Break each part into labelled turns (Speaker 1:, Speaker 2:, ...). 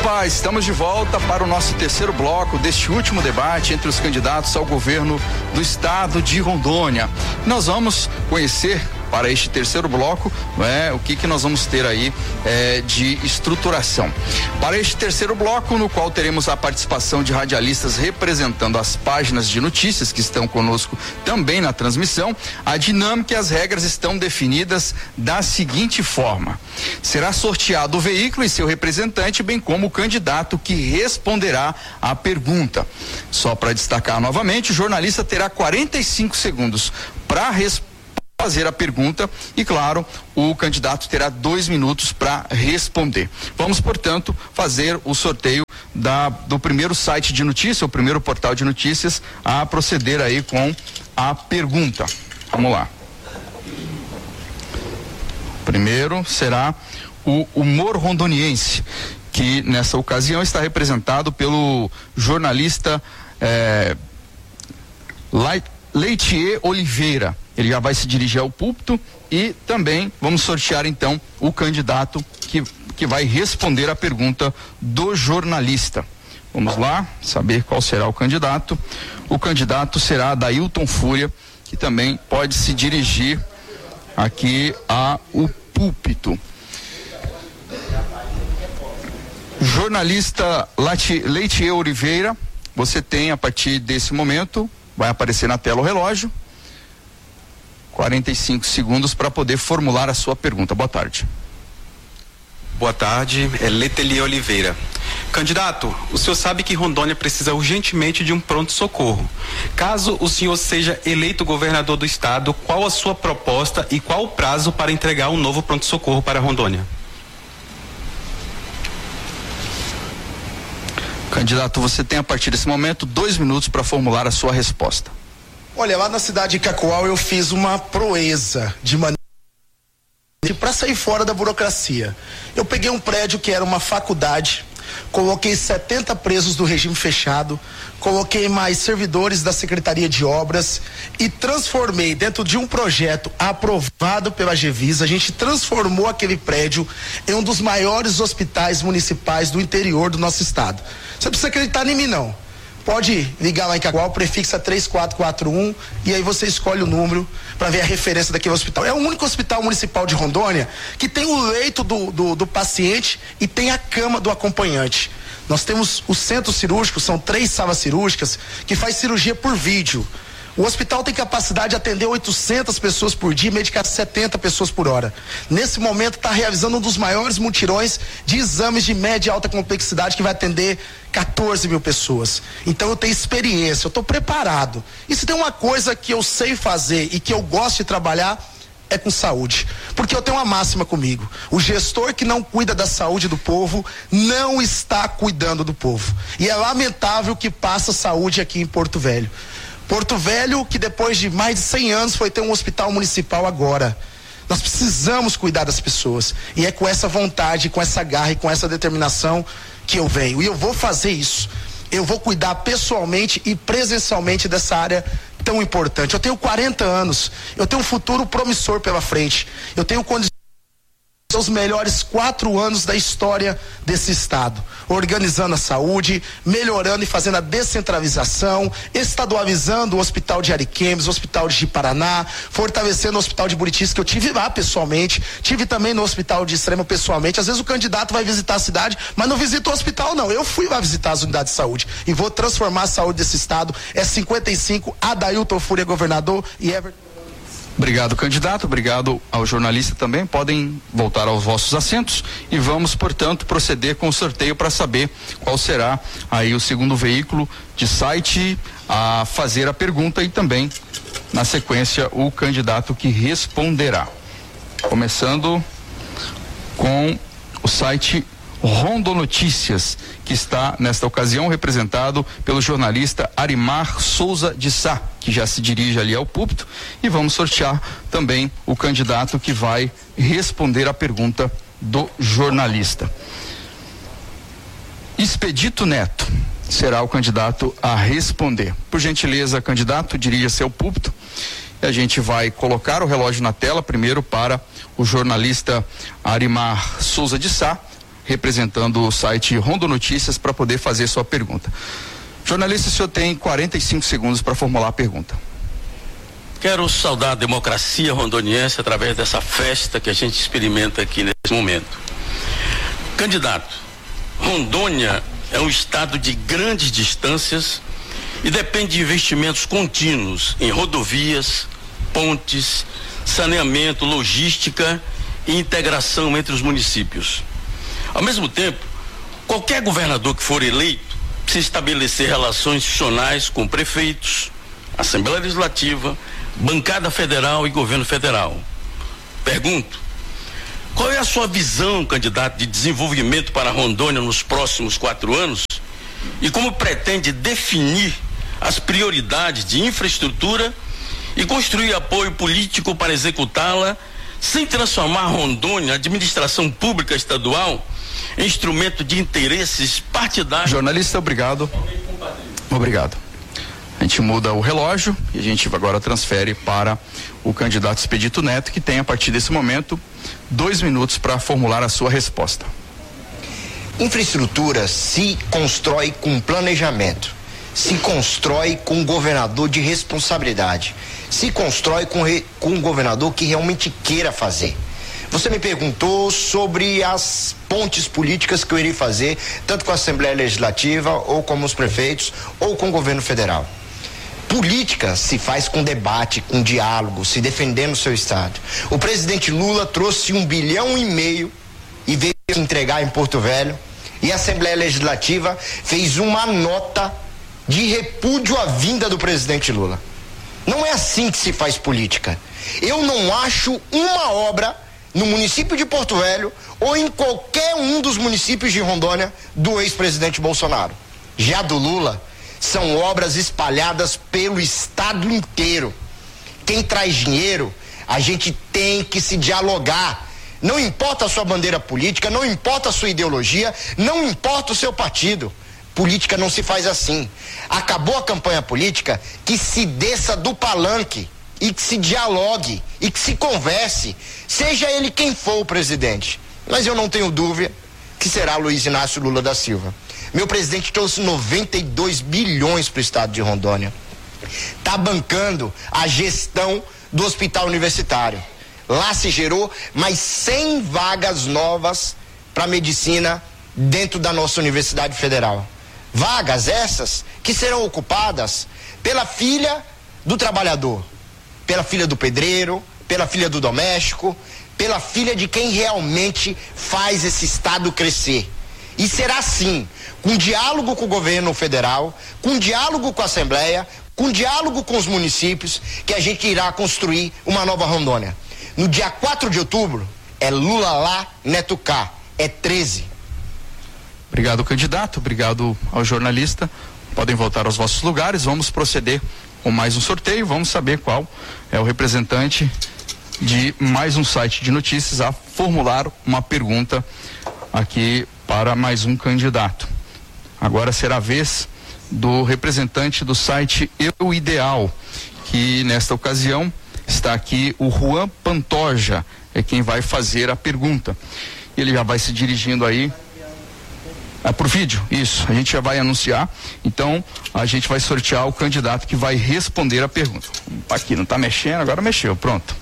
Speaker 1: Opa, estamos de volta para o nosso terceiro bloco deste último debate entre os candidatos ao governo do estado de Rondônia. Nós vamos conhecer para este terceiro bloco, o que nós vamos ter aí de estruturação. Para este terceiro bloco, no qual teremos a participação de radialistas representando as páginas de notícias que estão conosco também na transmissão, a dinâmica e as regras estão definidas da seguinte forma: será sorteado o veículo e seu representante, bem como o candidato que responderá à pergunta. Só para destacar novamente, o jornalista terá 45 segundos para fazer a pergunta e, claro, o candidato terá 2 minutos para responder. Vamos, portanto, fazer o sorteio do primeiro site de notícia, o primeiro portal de notícias a proceder aí com a pergunta. Vamos lá. Primeiro será o Humor Rondoniense, que nessa ocasião está representado pelo jornalista Leitier Oliveira. Ele já vai se dirigir ao púlpito e também vamos sortear então o candidato que vai responder a pergunta do jornalista. Vamos lá, saber qual será o candidato. O candidato será Dailton Fúria, que também pode se dirigir aqui ao púlpito. Jornalista Leitier Oliveira, você tem a partir desse momento, vai aparecer na tela o relógio, 45 segundos para poder formular a sua pergunta. Boa tarde.
Speaker 2: Boa tarde, Leitier Oliveira. Candidato, o senhor sabe que Rondônia precisa urgentemente de um pronto-socorro. Caso o senhor seja eleito governador do estado, qual a sua proposta e qual o prazo para entregar um novo pronto-socorro para Rondônia?
Speaker 1: Candidato, você tem a partir desse momento 2 minutos para formular a sua resposta.
Speaker 3: Olha, lá na cidade de Cacoal eu fiz uma proeza de maneira para sair fora da burocracia. Eu peguei um prédio que era uma faculdade, coloquei 70 presos do regime fechado, coloquei mais servidores da Secretaria de Obras e transformei dentro de um projeto aprovado pela Gevisa. A gente transformou aquele prédio em um dos maiores hospitais municipais do interior do nosso estado. Você precisa acreditar em mim, não. Pode ligar lá em Cacoal, prefixa 3441 e aí você escolhe o número para ver a referência daquele hospital. É o único hospital municipal de Rondônia que tem o leito do paciente e tem a cama do acompanhante. Nós temos o centro cirúrgico, são 3 salas cirúrgicas que faz cirurgia por vídeo. O hospital tem capacidade de atender 800 pessoas por dia e medicar 70 pessoas por hora. Nesse momento está realizando um dos maiores mutirões de exames de média e alta complexidade que vai atender 14 mil pessoas. Então eu tenho experiência, eu estou preparado. E se tem uma coisa que eu sei fazer e que eu gosto de trabalhar, é com saúde. Porque eu tenho uma máxima comigo: o gestor que não cuida da saúde do povo não está cuidando do povo. E é lamentável que passa saúde aqui em Porto Velho. Porto Velho, que depois de mais de 100 anos foi ter um hospital municipal agora. Nós precisamos cuidar das pessoas. E é com essa vontade, com essa garra e com essa determinação que eu venho. E eu vou fazer isso. Eu vou cuidar pessoalmente e presencialmente dessa área tão importante. Eu tenho 40 anos. Eu tenho um futuro promissor pela frente. Eu tenho condições os melhores 4 anos da história desse estado, organizando a saúde, melhorando e fazendo a descentralização, estadualizando o hospital de Ariquemes, o hospital de Paraná, fortalecendo o hospital de Buritis, que eu tive lá pessoalmente, tive também no hospital de Extrema pessoalmente. Às vezes o candidato vai visitar a cidade, mas não visita o hospital, não. Eu fui lá visitar as unidades de saúde e vou transformar a saúde desse estado. É 55, Dailton Fúria governador e Everton.
Speaker 1: Obrigado, candidato. Obrigado ao jornalista também. Podem voltar aos vossos assentos e vamos, portanto, proceder com o sorteio para saber qual será aí o segundo veículo de site a fazer a pergunta e também, na sequência, o candidato que responderá. Começando com o site Rondonotícias, que está, nesta ocasião, representado pelo jornalista Arimar Souza de Sá, que já se dirige ali ao púlpito, e vamos sortear também o candidato que vai responder a pergunta do jornalista. Expedito Neto será o candidato a responder. Por gentileza, candidato, dirija-se ao púlpito. E a gente vai colocar o relógio na tela, primeiro para o jornalista Arimar Souza de Sá representando o site Rondonoticias, para poder fazer sua pergunta. Jornalista, o senhor tem 45 segundos para formular a pergunta.
Speaker 4: Quero saudar a democracia rondoniense através dessa festa que a gente experimenta aqui nesse momento. Candidato, Rondônia é um estado de grandes distâncias e depende de investimentos contínuos em rodovias, pontes, saneamento, logística e integração entre os municípios. Ao mesmo tempo, qualquer governador que for eleito precisa estabelecer relações institucionais com prefeitos, Assembleia Legislativa, bancada federal e governo federal. Pergunto, qual é a sua visão, candidato, de desenvolvimento para Rondônia nos próximos 4 anos e como pretende definir as prioridades de infraestrutura e construir apoio político para executá-la sem transformar Rondônia, a administração pública estadual, em instrumento de interesses partidários?
Speaker 1: Jornalista, obrigado. Obrigado. A gente muda o relógio e a gente agora transfere para o candidato Expedito Neto, que tem, a partir desse momento, 2 minutos para formular a sua resposta.
Speaker 5: Infraestrutura se constrói com planejamento, se constrói com um governador de responsabilidade, se constrói com um governador que realmente queira fazer. Você me perguntou sobre as pontes políticas que eu irei fazer, tanto com a Assembleia Legislativa, ou com os prefeitos, ou com o governo federal. Política se faz com debate, com diálogo, se defendendo o seu estado. O presidente Lula trouxe 1,5 bilhão e veio entregar em Porto Velho, e a Assembleia Legislativa fez uma nota de repúdio à vinda do presidente Lula. Não é assim que se faz política. Eu não acho uma obra no município de Porto Velho ou em qualquer um dos municípios de Rondônia do ex-presidente Bolsonaro. Já do Lula, são obras espalhadas pelo estado inteiro. Quem traz dinheiro, a gente tem que se dialogar. Não importa a sua bandeira política, não importa a sua ideologia, não importa o seu partido. Política não se faz assim. Acabou a campanha política, que se desça do palanque e que se dialogue e que se converse, seja ele quem for o presidente. Mas eu não tenho dúvida que será Luiz Inácio Lula da Silva. Meu presidente trouxe 92 bilhões para o estado de Rondônia. Está bancando a gestão do hospital universitário. Lá se gerou mais 100 vagas novas para medicina dentro da nossa Universidade Federal. Vagas essas que serão ocupadas pela filha do trabalhador, pela filha do pedreiro, pela filha do doméstico, pela filha de quem realmente faz esse estado crescer. E será assim, com diálogo com o governo federal, com diálogo com a Assembleia, com diálogo com os municípios, que a gente irá construir uma nova Rondônia. No dia 4 de outubro, é Lula lá, Neto cá, é 13.
Speaker 1: Obrigado, candidato, obrigado ao jornalista. Podem voltar aos vossos lugares, vamos proceder com mais um sorteio, vamos saber qual é o representante de mais um site de notícias a formular uma pergunta aqui para mais um candidato. Agora será a vez do representante do site Eu Ideal, que nesta ocasião está aqui o Juan Pantoja, é quem vai fazer a pergunta. Ele já vai se dirigindo aí. Por vídeo, isso, a gente já vai anunciar, então a gente vai sortear o candidato que vai responder a pergunta. Aqui, não está mexendo, agora mexeu, pronto.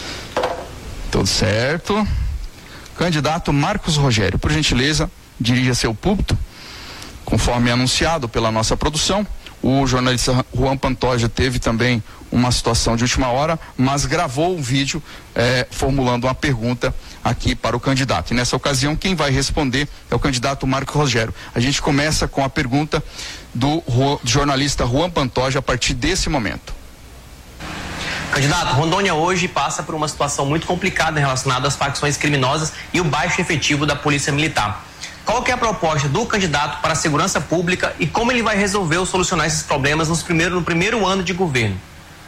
Speaker 1: Tudo certo. Candidato Marcos Rogério, por gentileza, dirija-se ao púlpito. Conforme anunciado pela nossa produção, o jornalista Juan Pantoja teve também uma situação de última hora, mas gravou um vídeo formulando uma pergunta aqui para o candidato. E nessa ocasião, quem vai responder é o candidato Marcos Rogério. A gente começa com a pergunta do jornalista Juan Pantoja a partir desse momento.
Speaker 6: Candidato, Rondônia hoje passa por uma situação muito complicada relacionada às facções criminosas e o baixo efetivo da Polícia Militar. Qual que é a proposta do candidato para a segurança pública e como ele vai resolver ou solucionar esses problemas no primeiro ano de governo?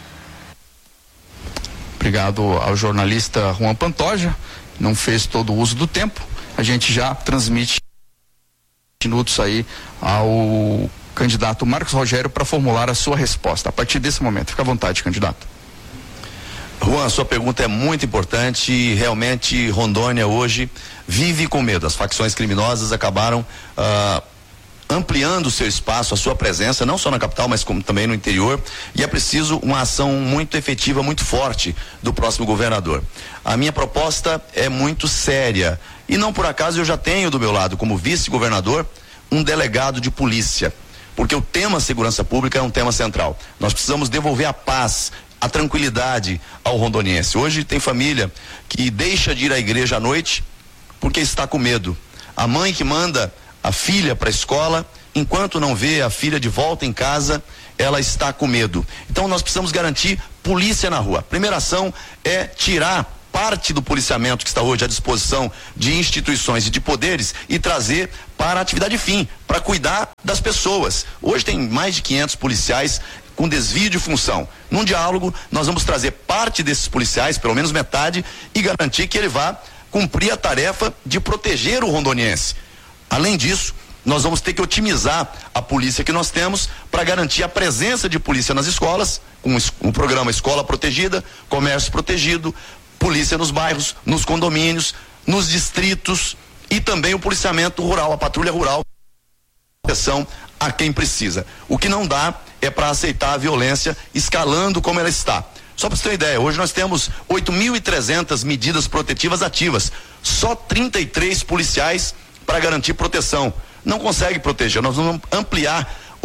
Speaker 1: Obrigado ao jornalista Juan Pantoja, não fez todo o uso do tempo, a gente já transmite minutos aí ao candidato Marcos Rogério para formular a sua resposta. A partir desse momento, fica à vontade, candidato.
Speaker 7: Juan, sua pergunta é muito importante e realmente Rondônia hoje vive com medo. As facções criminosas acabaram ampliando o seu espaço, a sua presença, não só na capital, mas como também no interior, e é preciso uma ação muito efetiva, muito forte do próximo governador. A minha proposta é muito séria, e não por acaso eu já tenho do meu lado, como vice-governador, um delegado de polícia, porque o tema segurança pública é um tema central. Nós precisamos devolver a paz, a tranquilidade ao rondoniense. Hoje tem família que deixa de ir à igreja à noite porque está com medo. A mãe que manda a filha para a escola, enquanto não vê a filha de volta em casa, ela está com medo. Então nós precisamos garantir polícia na rua. A primeira ação é tirar parte do policiamento que está hoje à disposição de instituições e de poderes e trazer para a atividade fim, para cuidar das pessoas. Hoje tem mais de 500 policiais com desvio de função. Num diálogo, nós vamos trazer parte desses policiais, pelo menos metade, e garantir que ele vá cumprir a tarefa de proteger o rondoniense. Além disso, nós vamos ter que otimizar a polícia que nós temos para garantir a presença de polícia nas escolas, com o programa Escola Protegida, Comércio Protegido, polícia nos bairros, nos condomínios, nos distritos e também o policiamento rural, a patrulha rural, proteção a quem precisa. O que não dá é para aceitar a violência escalando como ela está. Só para você ter uma ideia, hoje nós temos 8.300 medidas protetivas ativas, só 33 policiais para garantir proteção. Não consegue proteger. Nós vamos ampliar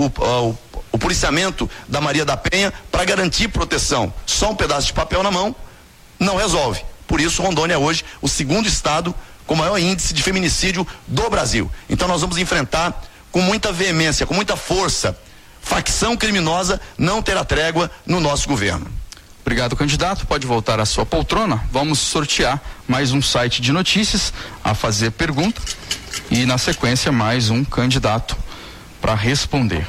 Speaker 7: o policiamento da Maria da Penha para garantir proteção. Só um pedaço de papel na mão não resolve. Por isso, Rondônia é hoje o segundo estado com maior índice de feminicídio do Brasil. Então nós vamos enfrentar com muita veemência, com muita força. Facção criminosa não terá trégua no nosso governo.
Speaker 1: Obrigado, candidato. Pode voltar à sua poltrona. Vamos sortear mais um site de notícias a fazer pergunta e, na sequência, mais um candidato para responder.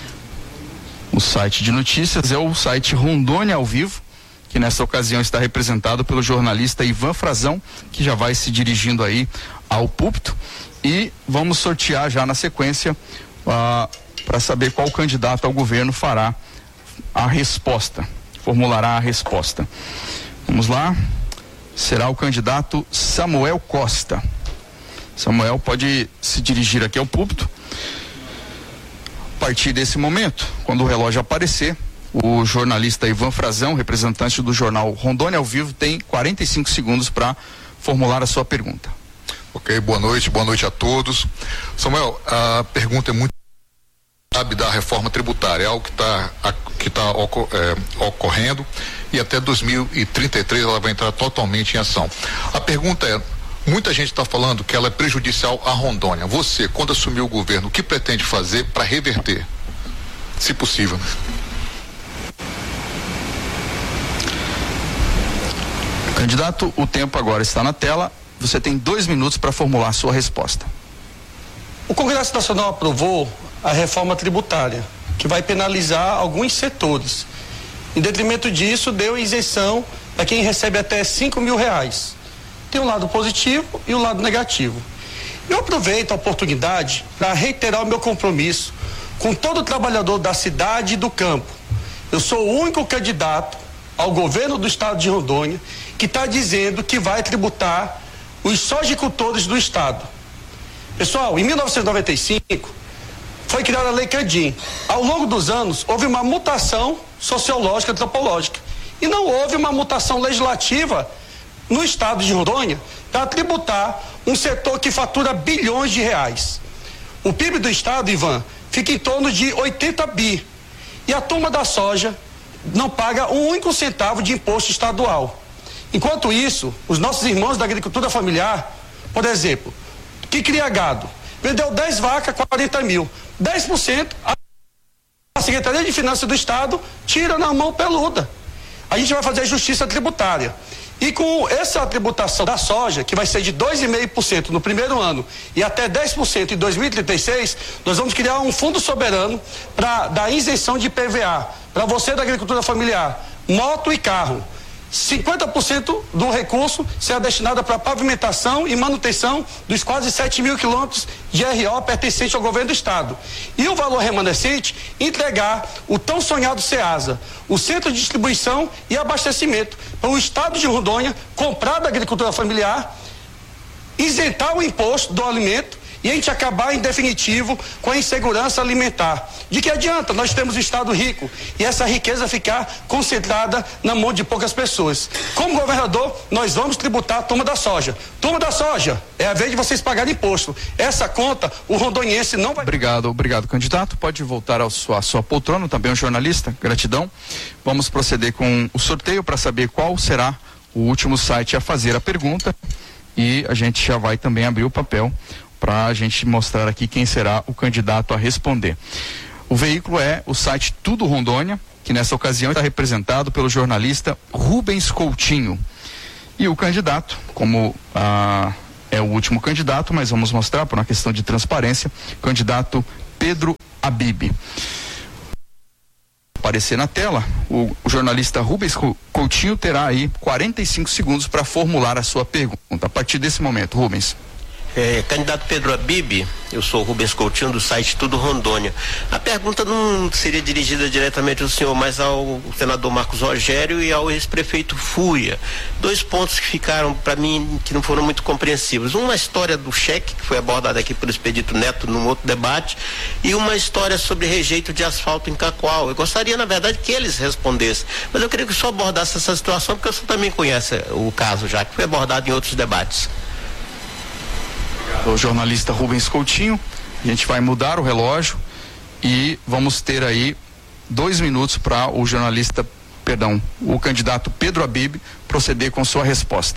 Speaker 1: O site de notícias é o site Rondônia ao Vivo, que nessa ocasião está representado pelo jornalista Ivan Frazão, que já vai se dirigindo aí ao púlpito, e vamos sortear já na sequência para saber qual candidato ao governo fará a resposta. Formulará a resposta. Vamos lá. Será o candidato Samuel Costa. Samuel pode se dirigir aqui ao púlpito. A partir desse momento, quando o relógio aparecer, o jornalista Ivan Frazão, representante do jornal Rondônia ao Vivo, tem 45 segundos para formular a sua pergunta.
Speaker 8: Ok, boa noite a todos. Samuel, a pergunta é muito da reforma tributária, é algo que está ocorrendo e até 2033 ela vai entrar totalmente em ação. A pergunta é, muita gente está falando que ela é prejudicial à Rondônia. Você, quando assumiu o governo, o que pretende fazer para reverter, se possível?
Speaker 1: Candidato, o tempo agora está na tela. Você tem 2 minutos para formular a sua resposta.
Speaker 9: O Congresso Nacional aprovou a reforma tributária, que vai penalizar alguns setores. Em detrimento disso, deu isenção a quem recebe até R$5 mil. Tem um lado positivo e um lado negativo. Eu aproveito a oportunidade para reiterar o meu compromisso com todo trabalhador da cidade e do campo. Eu sou o único candidato ao governo do estado de Rondônia que está dizendo que vai tributar os sojicultores do estado. Pessoal, em 1995 foi criada a Lei Candim. Ao longo dos anos houve uma mutação sociológica, antropológica, e não houve uma mutação legislativa no estado de Rondônia para tributar um setor que fatura bilhões de reais. O PIB do estado, Ivan, fica em torno de 80 bi, e a turma da soja não paga um único centavo de imposto estadual. Enquanto isso, os nossos irmãos da agricultura familiar, por exemplo, que cria gado, vendeu 10 vacas, 40 mil, 10%, a Secretaria de Finanças do Estado tira na mão peluda. A gente vai fazer justiça tributária. E com essa tributação da soja, que vai ser de 2,5% no primeiro ano e até 10% em 2036, nós vamos criar um fundo soberano para dar isenção de IPVA para você da agricultura familiar, moto e carro. 50% do recurso será destinado para pavimentação e manutenção dos quase 7 mil quilômetros de RO pertencente ao governo do estado. E o valor remanescente entregar o tão sonhado CEASA, o Centro de Distribuição e Abastecimento, para o estado de Rondônia comprar da agricultura familiar isentar o imposto do alimento e a gente acabar, em definitivo, com a insegurança alimentar. De que adianta nós temos um Estado rico e essa riqueza ficar concentrada na mão de poucas pessoas? Como governador, nós vamos tributar a turma da soja. Turma da soja, é a vez de vocês pagarem imposto. Essa conta, o rondoniense não vai...
Speaker 1: Obrigado, candidato. Pode voltar à sua poltrona, também um jornalista. Gratidão. Vamos proceder com o sorteio para saber qual será o último site a fazer a pergunta. E a gente já vai também abrir o papel para a gente mostrar aqui quem será o candidato a responder. O veículo é o site Tudo Rondônia, que nessa ocasião está representado pelo jornalista Rubens Coutinho. E o candidato, como é o último candidato, mas vamos mostrar por uma questão de transparência, candidato Pedro Abib. Aparecer na tela, o jornalista Rubens Coutinho terá aí 45 segundos para formular a sua pergunta. A partir desse momento, Rubens.
Speaker 10: Candidato Pedro Abib, eu sou o Rubens Coutinho do site Tudo Rondônia. A pergunta não seria dirigida diretamente ao senhor, mas ao senador Marcos Rogério e ao ex-prefeito Fúria. 2 pontos que ficaram para mim que não foram muito compreensíveis. Uma história do cheque, que foi abordada aqui pelo Expedito Neto num outro debate, e uma história sobre rejeito de asfalto em Cacoal. Eu gostaria, na verdade, que eles respondessem, mas eu queria que o senhor abordasse essa situação, porque o senhor também conhece o caso já, que foi abordado em outros debates.
Speaker 1: O jornalista Rubens Coutinho, a gente vai mudar o relógio e vamos ter aí 2 minutos para o candidato Pedro Abib proceder com sua resposta.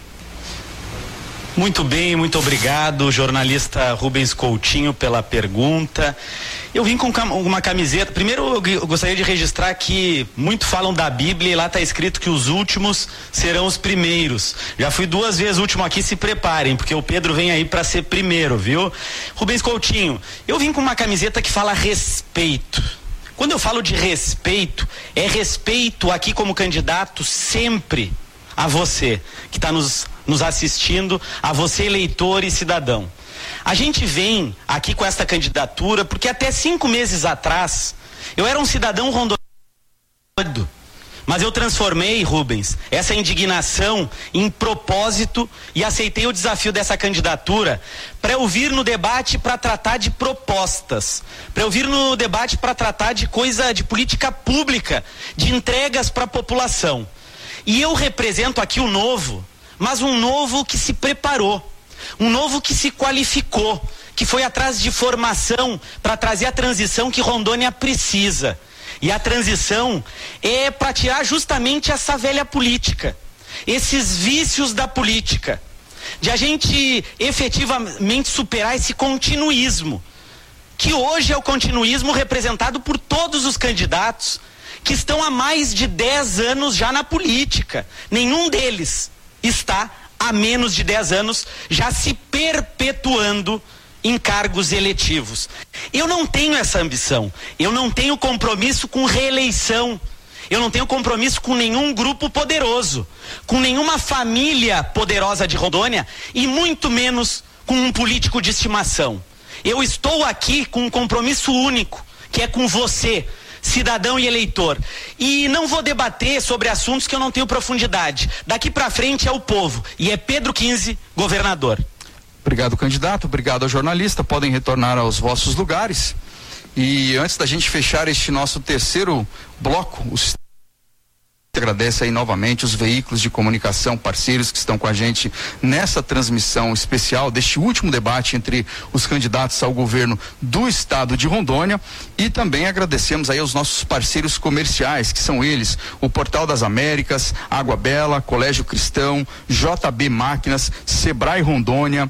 Speaker 11: Muito bem, muito obrigado, jornalista Rubens Coutinho, pela pergunta. Eu vim com uma camiseta. Primeiro, eu gostaria de registrar que muito falam da Bíblia e lá está escrito que os últimos serão os primeiros. Já fui 2 vezes último aqui, se preparem, porque o Pedro vem aí para ser primeiro, viu? Rubens Coutinho, eu vim com uma camiseta que fala respeito. Quando eu falo de respeito, é respeito aqui como candidato sempre a você que está nos assistindo, a você eleitor e cidadão. A gente vem aqui com esta candidatura porque até 5 meses atrás eu era um cidadão rondoniano, mas eu transformei, Rubens, essa indignação em propósito e aceitei o desafio dessa candidatura para eu vir no debate para tratar de propostas, para eu vir no debate para tratar de coisa de política pública, de entregas para a população. E eu represento aqui o novo, mas um novo que se preparou, um novo que se qualificou, que foi atrás de formação para trazer a transição que Rondônia precisa. E a transição é para tirar justamente essa velha política, esses vícios da política, de a gente efetivamente superar esse continuismo, que hoje é o continuismo representado por todos os candidatos que estão há mais de 10 anos já na política. Nenhum deles está há menos de 10 anos já se perpetuando em cargos eletivos. Eu não tenho essa ambição, eu não tenho compromisso com reeleição, eu não tenho compromisso com nenhum grupo poderoso, com nenhuma família poderosa de Rondônia e muito menos com um político de estimação. Eu estou aqui com um compromisso único, que é com você, cidadão e eleitor. E não vou debater sobre assuntos que eu não tenho profundidade. Daqui para frente é o povo. E é Pedro 15, governador.
Speaker 1: Obrigado, candidato. Obrigado ao jornalista. Podem retornar aos vossos lugares. E antes da gente fechar este nosso terceiro bloco, agradece aí novamente os veículos de comunicação parceiros que estão com a gente nessa transmissão especial deste último debate entre os candidatos ao governo do estado de Rondônia, e também agradecemos aí aos nossos parceiros comerciais, que são eles: o Portal das Américas, Água Bela, Colégio Cristão, JB Máquinas, Sebrae Rondônia,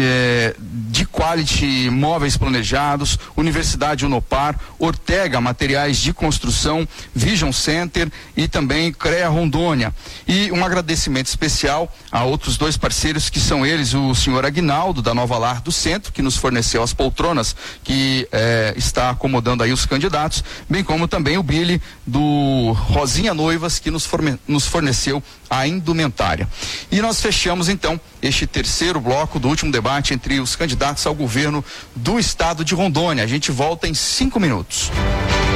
Speaker 1: de Quality Móveis Planejados, Universidade Unopar, Ortega Materiais de Construção, Vision Center e também CREA Rondônia. E um agradecimento especial a outros 2 parceiros, que são eles: o senhor Aguinaldo, da Nova Lar do Centro, que nos forneceu as poltronas que está acomodando aí os candidatos, bem como também o Billy do Rosinha Noivas, que nos forneceu a indumentária. E nós fechamos então este terceiro bloco do último debate entre os candidatos ao governo do estado de Rondônia. A gente volta em 5 minutos.